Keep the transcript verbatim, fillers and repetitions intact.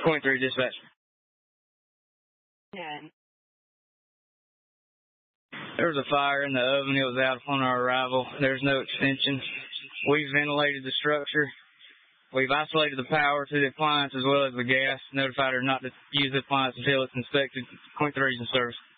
Point three, dispatch. ten. There was a fire in the oven. It was out upon our arrival. There's no extension. We've ventilated the structure. We've isolated the power to the appliance as well as the gas. Notified her not to use the appliance until it's inspected. Point three is in service.